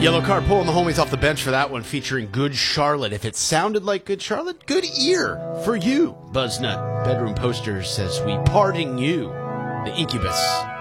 Yellow Card pulling the homies off the bench for that one, featuring Good Charlotte. If it sounded like Good Charlotte, good ear for you. Buzznut Bedroom Posters says, we parting you. The Incubus.